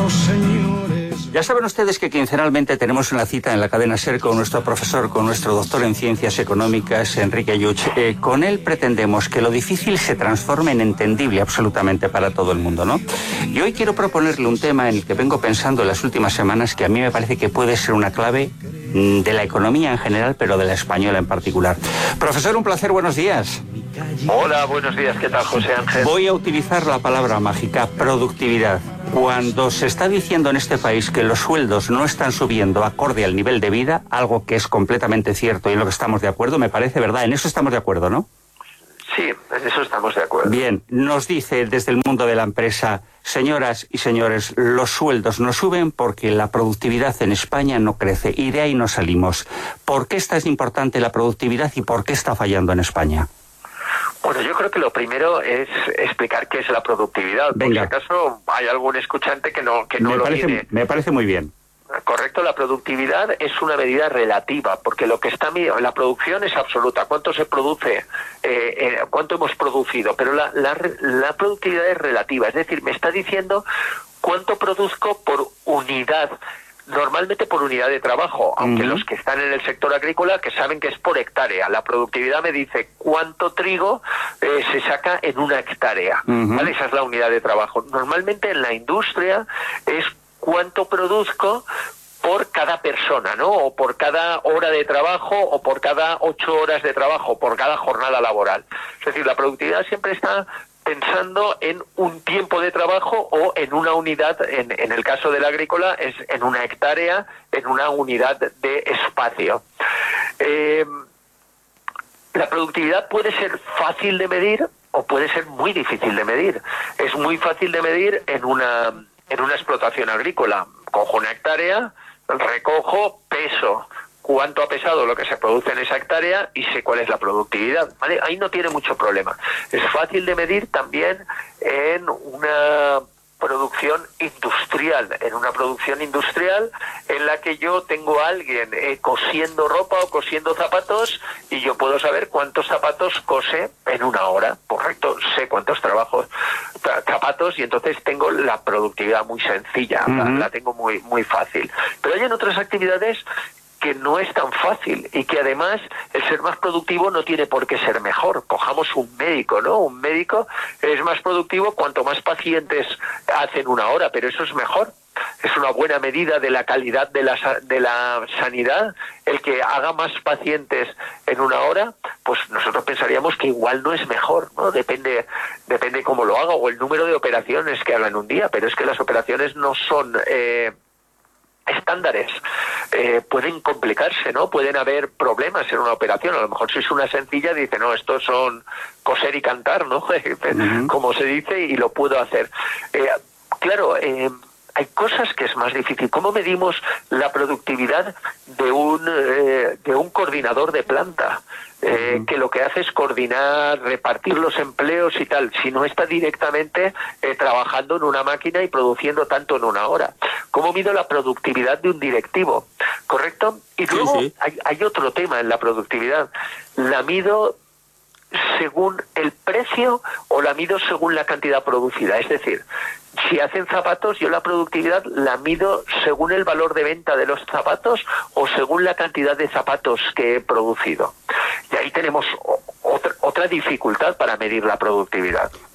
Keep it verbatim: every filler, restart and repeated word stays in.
Ya saben ustedes que quincenalmente tenemos una cita en la cadena SER con nuestro profesor, con nuestro doctor en Ciencias Económicas, Enrique Ayuch. Eh, con él pretendemos que lo difícil se transforme en entendible absolutamente para todo el mundo, ¿no? Y hoy quiero proponerle un tema en el que vengo pensando en las últimas semanas que a mí me parece que puede ser una clave de la economía en general, pero de la española en particular. Profesor, un placer, buenos días. Hola, buenos días, ¿qué tal, José Ángel? Voy a utilizar la palabra mágica, productividad. Cuando se está diciendo en este país que los sueldos no están subiendo acorde al nivel de vida, algo que es completamente cierto y en lo que estamos de acuerdo, me parece verdad, en eso estamos de acuerdo, ¿no? Sí, en eso estamos de acuerdo. Bien, nos dice desde el mundo de la empresa, señoras y señores, los sueldos no suben porque la productividad en España no crece y de ahí no salimos. ¿Por qué es tan importante la productividad y por qué está fallando en España? Bueno, yo creo que lo primero es explicar qué es la productividad. Venga. Por si acaso hay algún escuchante que no, que no me lo parece, tiene. Me parece muy bien. Correcto, la productividad es una medida relativa, porque lo que está la producción es absoluta, cuánto se produce, eh, eh, cuánto hemos producido, pero la, la, la productividad es relativa, es decir, me está diciendo cuánto produzco por unidad, normalmente por unidad de trabajo, aunque uh-huh. los que están en el sector agrícola que saben que es por hectárea. La productividad me dice cuánto trigo eh, se saca en una hectárea, uh-huh. ¿vale? Esa es la unidad de trabajo. Normalmente en la industria es cuánto produzco por cada persona, ¿no? O por cada hora de trabajo, o por cada ocho horas de trabajo, por cada jornada laboral. Es decir, la productividad siempre está pensando en un tiempo de trabajo o en una unidad, en, en el caso del agrícola, es en una hectárea, en una unidad de espacio. Eh, la productividad puede ser fácil de medir o puede ser muy difícil de medir. Es muy fácil de medir en una... en una explotación agrícola. Cojo una hectárea, recojo, peso cuánto ha pesado lo que se produce en esa hectárea y sé cuál es la productividad, ¿vale? Ahí no tiene mucho problema. Es fácil de medir también en una producción industrial, en una producción industrial en la que yo tengo a alguien eh, cosiendo ropa o cosiendo zapatos y yo puedo saber cuántos zapatos cose en una hora, correcto, sé cuántos trabajos zapatos y entonces tengo la productividad muy sencilla, uh-huh. la, la tengo muy muy fácil. Pero hay en otras actividades que no es tan fácil y que además el ser más productivo no tiene por qué ser mejor. Cojamos un médico, ¿no? Un médico es más productivo cuanto más pacientes hacen una hora, pero eso es mejor. Es una buena medida de la calidad de la, de la sanidad. El que haga más pacientes en una hora, pues nosotros pensaríamos que igual no es mejor, ¿no? Depende, depende cómo lo haga o el número de operaciones que haga en un día, pero es que las operaciones no son... Eh, estándares, eh, pueden complicarse, ¿no? Pueden haber problemas en una operación. A lo mejor si es una sencilla, dice, no, estos son coser y cantar, ¿no? Uh-huh. Como se dice, y lo puedo hacer. Eh, claro, eh, hay cosas que es más difícil. ¿Cómo medimos la productividad de un eh, de un coordinador de planta? Eh, que lo que hace es coordinar, repartir los empleos y tal, si no está directamente eh, trabajando en una máquina y produciendo tanto en una hora. ¿Cómo mido la productividad de un directivo? ¿Correcto? Y luego sí, sí. Hay, hay otro tema en la productividad. La mido según el precio o la mido según la cantidad producida. Es decir, si hacen zapatos, yo la productividad la mido según el valor de venta de los zapatos o según la cantidad de zapatos que he producido. Y ahí tenemos otra, otra dificultad para medir la productividad.